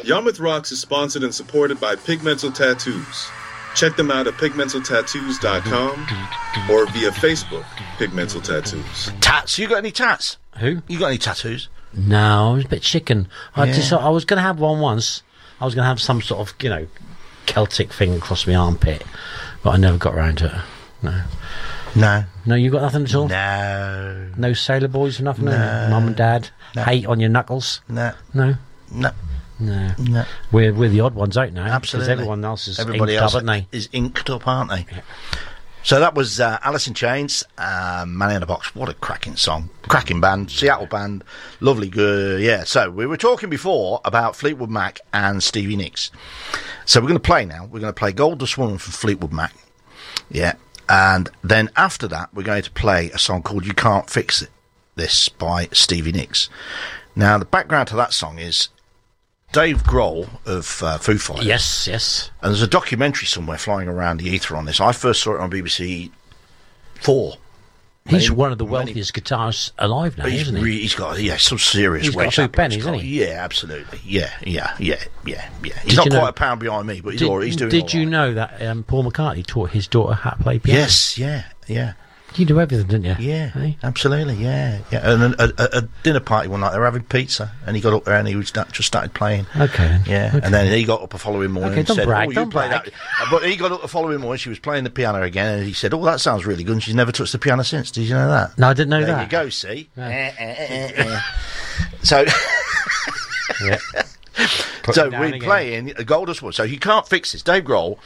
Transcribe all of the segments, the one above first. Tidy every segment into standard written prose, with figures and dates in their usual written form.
Yarmouth Rocks is sponsored and supported by Pigmental Tattoos. Check them out at pigmentaltattoos.com or via Facebook, Pigmental Tattoos. Tats? You got any tats? Who? You got any tattoos? No, I was a bit chicken. I was going to have one once. I was going to have some sort of, Celtic thing across my armpit, but I never got around to it. No. No, you got nothing at all? No. No sailor boys or nothing? No. Mum and dad? No. Hate on your knuckles? No. No? No. No. No. We're the odd ones out now. Absolutely. Because everyone else is Everybody inked else up, aren't they? is inked up, aren't they? Yeah. So that was Alice in Chains, Man in a Box. What a cracking song. Cracking band, Seattle band. Lovely, good. Yeah, so we were talking before about Fleetwood Mac and Stevie Nicks. So we're going to play now. We're going to play Gold Dust Woman from Fleetwood Mac. Yeah. And then after that, we're going to play a song called You Can't Fix It, This by Stevie Nicks. Now, the background to that song is Dave Grohl of Foo Fighters. Yes. And there's a documentary somewhere flying around the ether on this. I first saw it on BBC 4. He's one of the wealthiest guitarists alive now, isn't he? He's got some serious He's weight. got a few pennies, hasn't he? Yeah, absolutely. Yeah. He's not quite a pound behind me, but he's doing all right. Did you know that Paul McCartney taught his daughter how to play piano? Yes, yeah. You do everything, didn't you? Yeah, Hey? absolutely, yeah. And a dinner party one night, they were having pizza, and he got up there and he just started playing. Okay. Yeah, okay. and then he got up the following morning and don't said, brag, you don't play brag. that. But he got up the following morning, she was playing the piano again, and he said, that sounds really good, and she's never touched the piano since. Did you know that? No, I didn't know there that. You go, see? Yeah. So... Yeah. So we're playing Goldust Woman. So You Can't Fix This. Dave Grohl,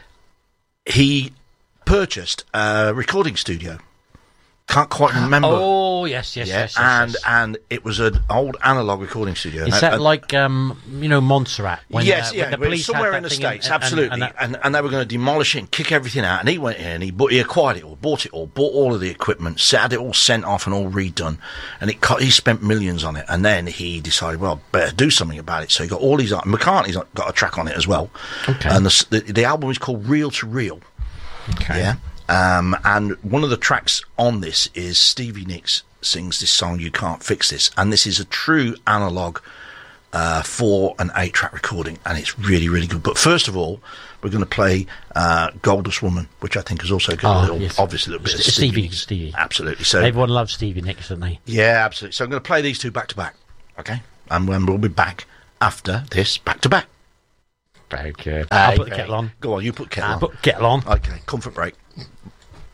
he purchased a recording studio. Can't quite remember. Oh, yes. And it was an old analog recording studio. Is that like, Montserrat? When, yes, when the it was police somewhere had in the that thing States, absolutely. And they were going to demolish it and kick everything out. And he went in, he acquired it all, bought all of the equipment, had it all sent off and all redone. And he spent millions on it. And then he decided, well, better do something about it. So he got all these... McCartney's got a track on it as well. Okay. And the album is called Reel to Reel. Okay. Yeah. And one of the tracks on this is Stevie Nicks sings this song, You Can't Fix This. And this is a true analog 4 and 8 track recording. And it's really, really good. But first of all, we're going to play Goldust Woman, which I think has also got obviously a little bit of Stevie. Absolutely. So everyone loves Stevie Nicks, don't they? Yeah, absolutely. So I'm going to play these two back to back. Okay? And we'll be back after this back to back. Very good. I'll put the kettle on. Go on, you put kettle on. Put kettle on. Okay, comfort break.